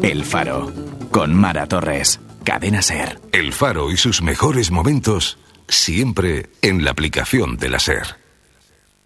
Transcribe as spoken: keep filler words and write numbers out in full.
El Faro, con Mara Torres, Cadena SER. El Faro y sus mejores momentos, siempre en la aplicación de la SER.